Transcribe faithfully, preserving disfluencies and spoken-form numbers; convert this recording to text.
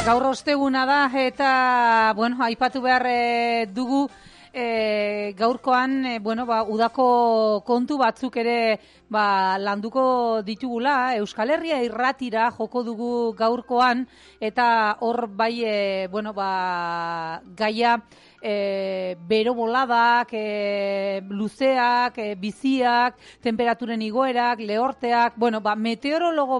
Gaur osteguna da eta, bueno, aipatu behar e, dugu e, gaurkoan, e, bueno, ba, udako kontu batzuk ere ba, landuko ditugula. Euskal Herria irratira joko dugu gaurkoan eta hor bai, e, bueno, ba, gaia e, bero boladak, e, luzeak, e, biziak, temperaturen igoerak, lehorteak, bueno, ba, meteorologo